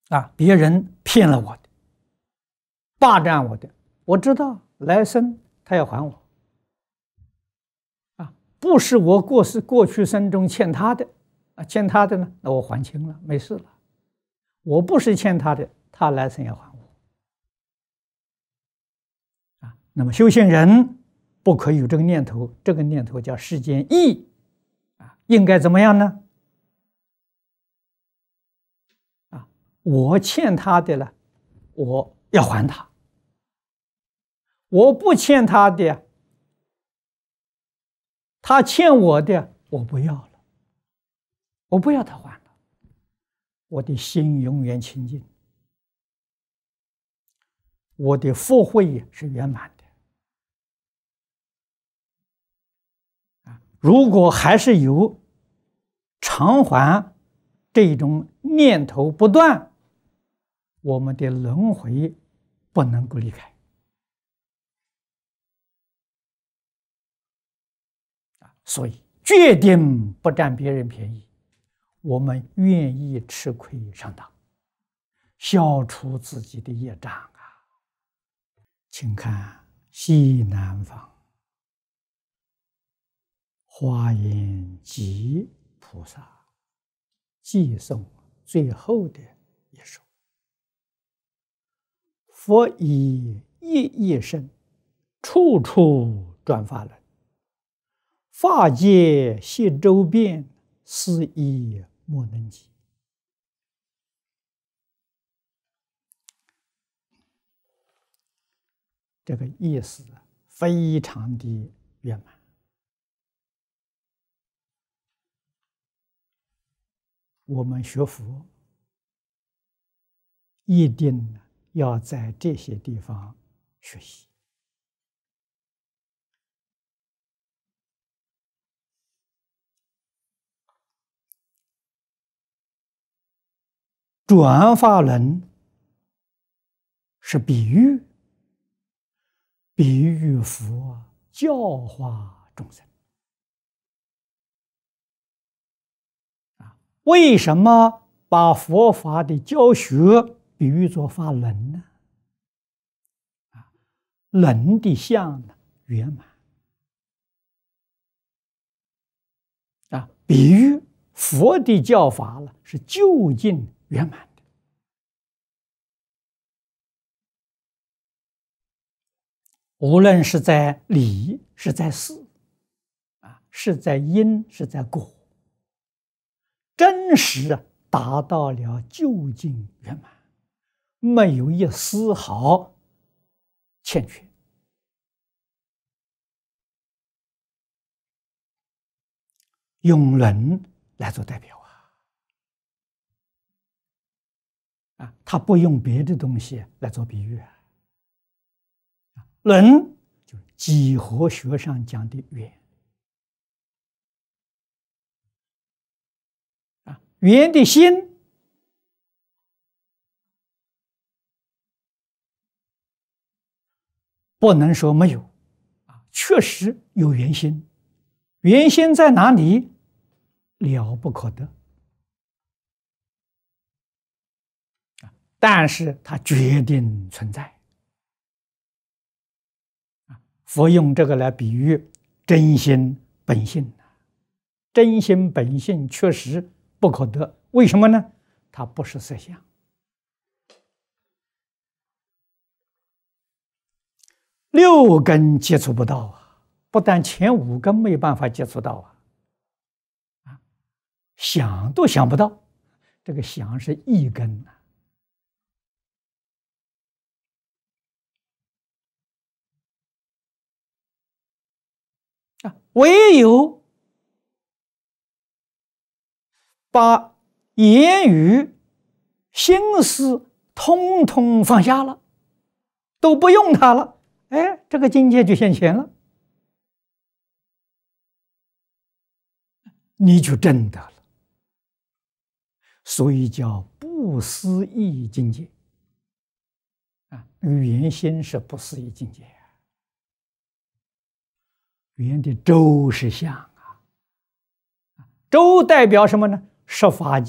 别人骗了我的，霸占我的，我知道来生他要还我。不是我过去生中欠他的，欠他的呢，那我还清了，没事了。我不是欠他的，他来生要还我。那么修行人不可以有这个念头，这个念头叫世间义。应该怎么样呢？我欠他的了，我要还他；我不欠他的，他欠我的，我不要了，我不要他还了。我的心永远清净，我的福慧是圆满的。如果还是有偿还这种念头不断，我们的轮回不能够离开。所以决定不占别人便宜，我们愿意吃亏上当，消除自己的业障啊！请看西南方华严集菩萨寄送最后的一首：佛以一一身，处处转法轮。法界悉周遍，斯亦莫能及。这个意思非常的圆满。我们学佛一定要在这些地方学习。转法轮是比喻，比喻佛教化众生。为什么把佛法的教学比喻作法轮呢？轮的相圆满比喻佛的教法是究竟圆满的。无论是在理，是在事，是在因，是在果，真实达到了究竟圆满，没有一丝毫欠缺。用轮来做代表他不用别的东西来做比喻轮就是几何学上讲的圆圆的心不能说没有确实有圆心。圆心在哪里？了不可得。但是它决定存在。佛用这个来比喻真心本性。真心本性确实不可得，为什么呢？它不是色相。六根接触不到不但前五根没有办法接触到想都想不到。这个想是一根唯有把言语心思通通放下了，都不用它了，这个境界就现前了，你就证得了。所以叫不思议境界那个圆心是不思议境界圆的周是相周代表什么呢？十法界